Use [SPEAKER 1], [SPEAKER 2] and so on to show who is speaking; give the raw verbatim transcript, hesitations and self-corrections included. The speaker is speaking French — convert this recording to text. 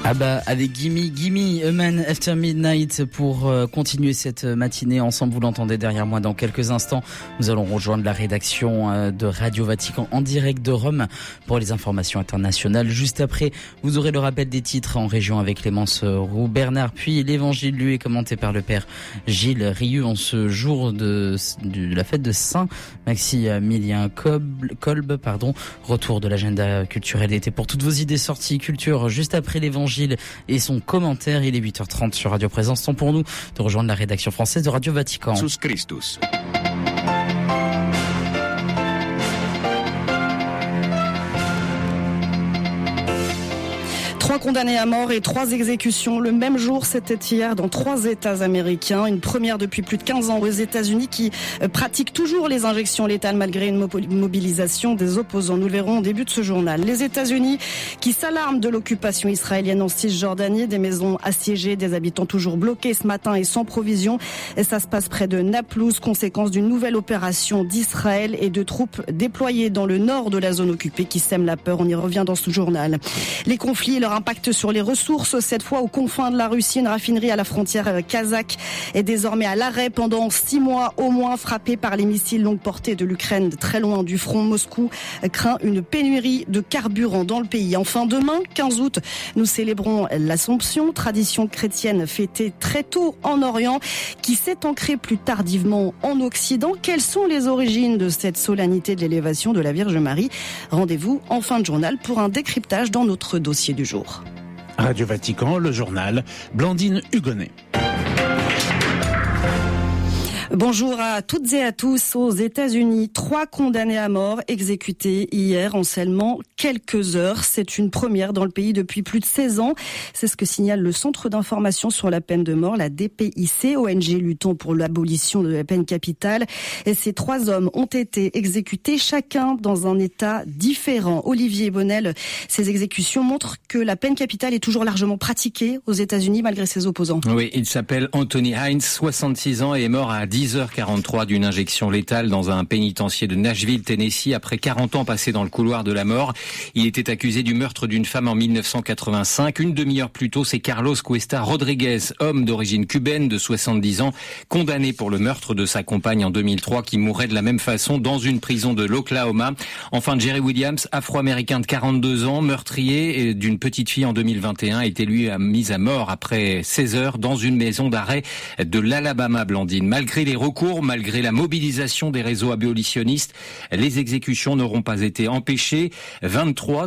[SPEAKER 1] Ah bah avec Gimme Gimme A Man After Midnight pour euh, continuer cette matinée ensemble. Vous l'entendez derrière moi dans quelques instants. Nous allons rejoindre la rédaction euh, de Radio Vatican en direct de Rome pour les informations internationales. Juste après, vous aurez le rappel des titres en région avec Clémence Roux Bernard, puis l'évangile lu et commenté par le père Gilles Rieux en ce jour de, de la fête de Saint Maximilien Kolb, Kolb, pardon. Retour de l'agenda culturel d'été pour toutes vos idées sorties culture juste après l'évangile et son commentaire. Il est huit heures trente sur Radio Présence. Temps pour nous de rejoindre la rédaction française de Radio Vatican.
[SPEAKER 2] Sus Christus.
[SPEAKER 3] Trois condamnés à mort et trois exécutions le même jour, c'était hier dans trois États américains. Une première depuis plus de quinze ans aux États-Unis qui pratiquent toujours les injections létales malgré une mobilisation des opposants. Nous le verrons au début de ce journal. Les États-Unis qui s'alarment de l'occupation israélienne en Cisjordanie, des maisons assiégées, des habitants toujours bloqués ce matin et sans provision. Et ça se passe près de Naplouse, conséquence d'une nouvelle opération d'Israël et de troupes déployées dans le nord de la zone occupée qui sème la peur. On y revient dans ce journal. Les conflits et leur impact sur les ressources, cette fois aux confins de la Russie. Une raffinerie à la frontière kazakh est désormais à l'arrêt pendant six mois au moins, frappée par les missiles longue portée de l'Ukraine très loin du front. Moscou craint une pénurie de carburant dans le pays. Enfin, demain, quinze août, nous célébrons l'Assomption, tradition chrétienne fêtée très tôt en Orient, qui s'est ancrée plus tardivement en Occident. Quelles sont les origines de cette solennité de l'élévation de la Vierge Marie? Rendez-vous en fin de journal pour un décryptage dans notre dossier du jour.
[SPEAKER 4] Radio Vatican, le journal, Blandine Hugonnet.
[SPEAKER 3] Bonjour à toutes et à tous. Aux États-Unis, trois condamnés à mort exécutés hier en seulement quelques heures. C'est une première dans le pays depuis plus de seize ans. C'est ce que signale le Centre d'information sur la peine de mort, la D P I C, O N G luttant pour l'abolition de la peine capitale. Et ces trois hommes ont été exécutés, chacun dans un état différent. Olivier Bonnel, ces exécutions montrent que la peine capitale est toujours largement pratiquée aux États-Unis malgré ses opposants.
[SPEAKER 5] Oui, il s'appelle Anthony Hines, soixante-six ans, et est mort à dix heures quarante-trois d'une injection létale dans un pénitencier de Nashville, Tennessee, après quarante ans passés dans le couloir de la mort. Il était accusé du meurtre d'une femme en mille neuf cent quatre-vingt-cinq. Une demi-heure plus tôt, c'est Carlos Cuesta Rodriguez, homme d'origine cubaine de soixante-dix ans, condamné pour le meurtre de sa compagne en deux mille trois, qui mourait de la même façon dans une prison de l'Oklahoma. Enfin, Jerry Williams, afro-américain de quarante-deux ans, meurtrier d'une petite fille en deux mille vingt et un, était lui mis à mort après seize heures dans une maison d'arrêt de l'Alabama, Blandine. Malgré les recours, malgré la mobilisation des réseaux abolitionnistes, les exécutions n'auront pas été empêchées. vingt-trois